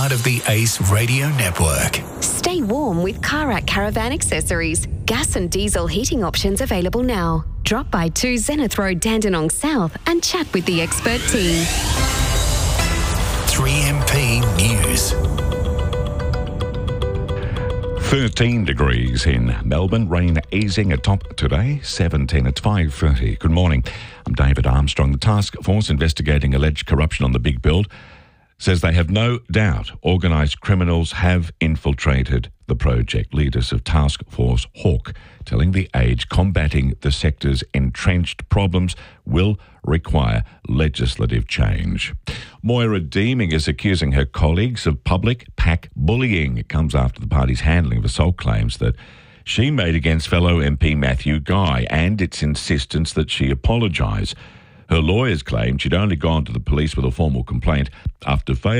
part of the Ace Radio Network. Stay warm with Karak Caravan Accessories. Gas and diesel heating options available now. Drop by 2 Zenith Road, Dandenong South and chat with the expert team. 3MP News. 13 degrees in Melbourne. Rain easing atop today. 17 at 5:30. Good morning. I'm David Armstrong. The task force investigating alleged corruption on the Big Build says they have no doubt organised criminals have infiltrated the project. Leaders of Task Force Hawke telling The Age combating the sector's entrenched problems will require legislative change. Moira Deeming is accusing her colleagues of public PAC bullying. It comes after the party's handling of assault claims that she made against fellow MP Matthew Guy and its insistence that she apologise. Her lawyers claimed she'd only gone to the police with a formal complaint after failing